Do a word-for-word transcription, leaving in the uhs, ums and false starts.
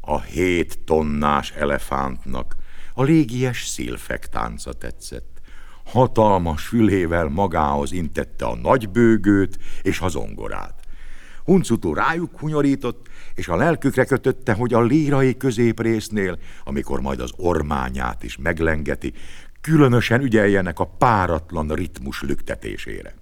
A hét tonnás elefántnak a légies szilfek tánca tetszett. Hatalmas fülével magához intette a nagybőgőt és a zongorát. Huncutó rájuk hunyorított, és a lelkükre kötötte, hogy a lírai középrésznél, amikor majd az ormányát is meglengeti, különösen ügyeljenek a páratlan ritmus lüktetésére.